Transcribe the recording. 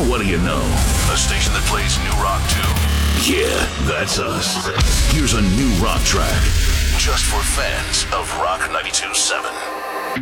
what do you know? A station that plays new rock too. Yeah, that's us. Here's a new rock track. Just for fans of Rock 92.7.